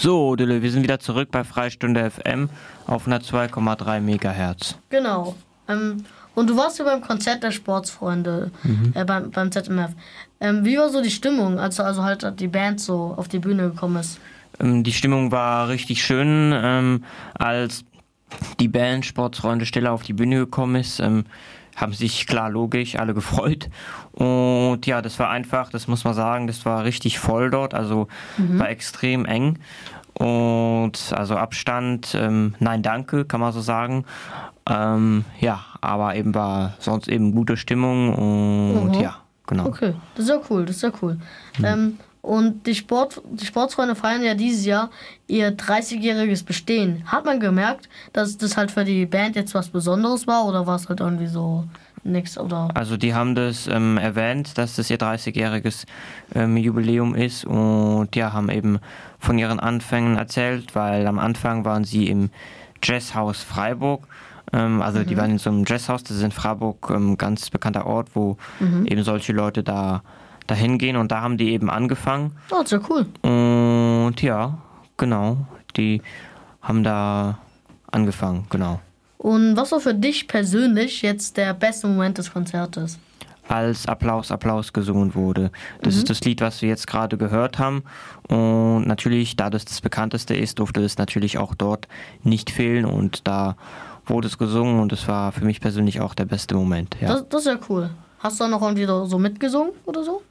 So, Dille, wir sind wieder zurück bei Freistunde FM auf 102,3 Megahertz. Genau. Und du warst ja beim Konzert der Sportsfreunde, beim ZMF. Wie war so die Stimmung, als also halt die Band so auf die Bühne gekommen ist? Die Stimmung war richtig schön. Als die Band Sportsfreunde Stille auf die Bühne gekommen ist, haben sich, klar, logisch, alle gefreut. Und ja, das war einfach, das muss man sagen, das war richtig voll dort, also war extrem eng. Und also Abstand, nein, danke, kann man so sagen. Ja, aber eben war sonst eben gute Stimmung und ja, genau. Okay, das ist ja cool. Und die Sportsfreunde feiern ja dieses Jahr ihr 30-jähriges Bestehen. Hat man gemerkt, dass das halt für die Band jetzt was Besonderes war oder war es halt irgendwie so nix? Oder? Also die haben das erwähnt, dass das ihr 30-jähriges Jubiläum ist und ja, haben eben von ihren Anfängen erzählt, weil am Anfang waren sie im Jazzhaus Freiburg. Also die waren in so einem Jazzhaus, das ist in Freiburg ein ganz bekannter Ort, wo eben solche Leute dahin gehen und da haben die eben angefangen. Oh, das ist ja cool. Und ja, genau, die haben da angefangen, genau. Und was war für dich persönlich jetzt der beste Moment des Konzertes? Als Applaus gesungen wurde. Das ist das Lied, was wir jetzt gerade gehört haben. Und natürlich, da das bekannteste ist, durfte es natürlich auch dort nicht fehlen. Und da wurde es gesungen und es war für mich persönlich auch der beste Moment. Ja. Das ist ja cool. Hast du noch irgendwie so mitgesungen oder so?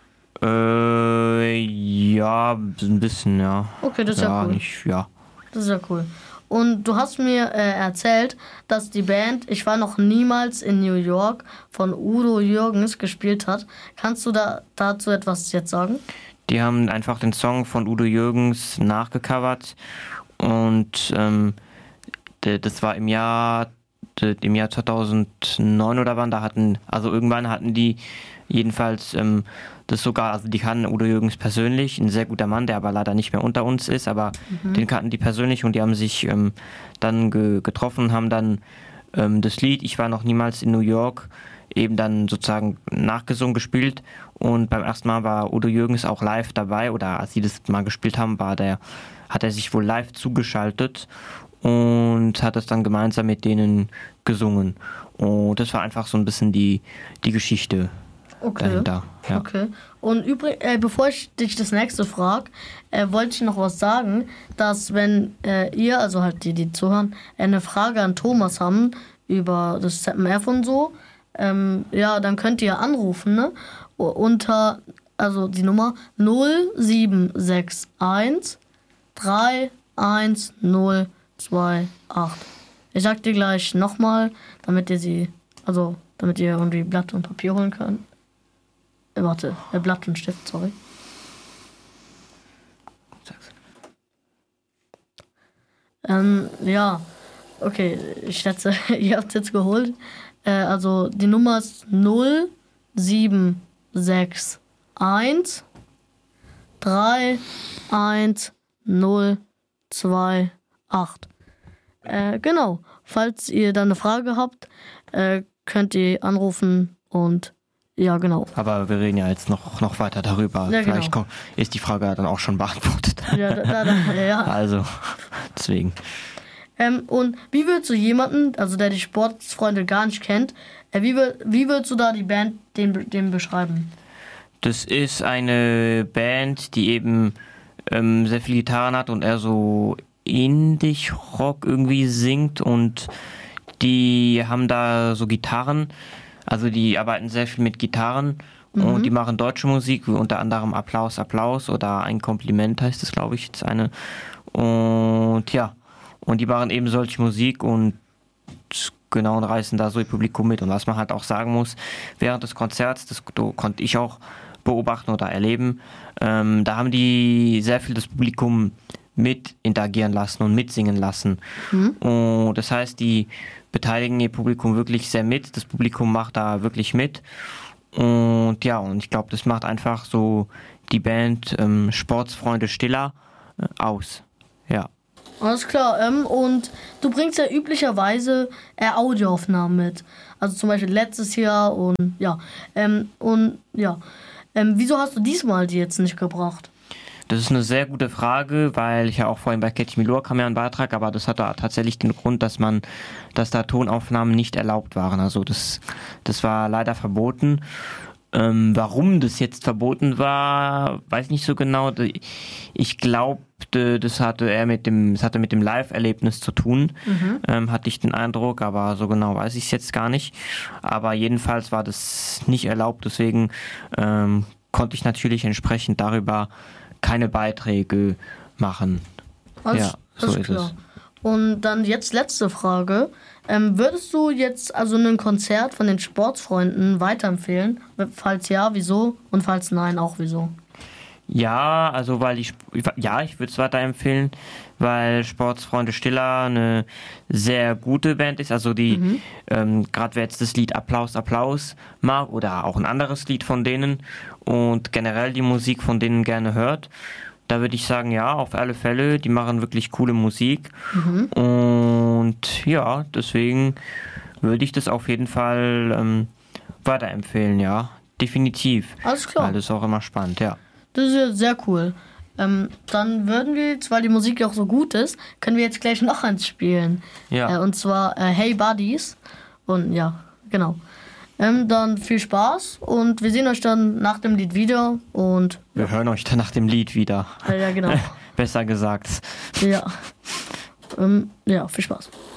Ja, ein bisschen, ja. Okay, das ist ja cool. Das ist ja cool. Und du hast mir erzählt, dass die Band Ich war noch niemals in New York von Udo Jürgens gespielt hat. Kannst du dazu etwas jetzt sagen? Die haben einfach den Song von Udo Jürgens nachgecovert und das war im Jahr 2009 oder wann, irgendwann hatten die jedenfalls das sogar, also die kannten Udo Jürgens persönlich, ein sehr guter Mann, der aber leider nicht mehr unter uns ist, aber den kannten die persönlich und die haben sich dann getroffen, haben dann das Lied Ich war noch niemals in New York eben dann sozusagen nachgesungen, gespielt und beim ersten Mal war Udo Jürgens auch live dabei oder als sie das mal gespielt haben, hat er sich wohl live zugeschaltet und hat es dann gemeinsam mit denen gesungen und das war einfach so ein bisschen die Geschichte. Dahinter, ja. Okay. Und übrigens, bevor ich dich das nächste frage, wollte ich noch was sagen, dass wenn ihr, also halt die zuhören, eine Frage an Thomas haben über das ZMF und so, ja, dann könnt ihr anrufen, ne? Unter, also die Nummer 0761 31028. Ich sag dir gleich nochmal, damit ihr irgendwie Blatt und Papier holen könnt. Blatt und Stift, sorry. Ja, okay, ich schätze, ihr habt es jetzt geholt. Also die Nummer ist 0761 31028. Genau, falls ihr da eine Frage habt, könnt ihr anrufen und ja, genau. Aber wir reden ja jetzt noch weiter darüber. Ja, Vielleicht genau. ist die Frage dann auch schon beantwortet. Ja. Also, deswegen. Und wie würdest du jemanden, also der die Sportsfreunde gar nicht kennt, wie würdest du da die Band dem beschreiben? Das ist eine Band, die eben sehr viel Gitarren hat und eher so Indie-Rock irgendwie singt und die haben da so Gitarren. Also die arbeiten sehr viel mit Gitarren und die machen deutsche Musik, wie unter anderem Applaus oder Ein Kompliment heißt es, glaube ich, jetzt eine. Und ja, und die machen eben solche Musik und genau und reißen da so ihr Publikum mit. Und was man halt auch sagen muss, während des Konzerts, das konnte ich auch beobachten oder erleben, da haben die sehr viel das Publikum mit interagieren lassen und mitsingen lassen. Und das heißt, die beteiligen ihr Publikum wirklich sehr mit. Das Publikum macht da wirklich mit. Und ja, und ich glaube, das macht einfach so die Band Sportsfreunde Stiller aus. Ja. Alles klar. Und du bringst ja üblicherweise Audioaufnahmen mit. Also zum Beispiel letztes Jahr und ja. Wieso hast du diesmal die jetzt nicht gebracht? Das ist eine sehr gute Frage, weil ich ja auch vorhin bei Catch Me Lower kam ja ein Beitrag, aber das hatte tatsächlich den Grund, dass da Tonaufnahmen nicht erlaubt waren. Also das war leider verboten. Warum das jetzt verboten war, weiß nicht so genau. Ich glaube, das hatte mit dem Live-Erlebnis zu tun, hatte ich den Eindruck, aber so genau weiß ich es jetzt gar nicht. Aber jedenfalls war das nicht erlaubt, deswegen konnte ich natürlich entsprechend darüber keine Beiträge machen. Alles klar. Und dann jetzt letzte Frage. Würdest du jetzt also ein Konzert von den Sportsfreunden weiterempfehlen? Falls ja, wieso? Und falls nein, auch wieso? Ja, also ich würde es weiterempfehlen, weil Sportsfreunde Stiller eine sehr gute Band ist. Also die, gerade wer jetzt das Lied Applaus, Applaus mag oder auch ein anderes Lied von denen und generell die Musik von denen gerne hört, da würde ich sagen, ja, auf alle Fälle, die machen wirklich coole Musik. Und ja, deswegen würde ich das auf jeden Fall weiterempfehlen, ja, definitiv. Alles klar. Weil das ist auch immer spannend, ja. Das ist ja sehr cool. Dann würden wir jetzt, weil die Musik ja auch so gut ist, können wir jetzt gleich noch eins spielen. Ja. Und zwar Hey Buddies. Und ja, genau. Dann viel Spaß und wir sehen euch dann nach dem Lied wieder und... Wir hören euch dann nach dem Lied wieder. Ja, genau. Besser gesagt. Ja. Ja, viel Spaß.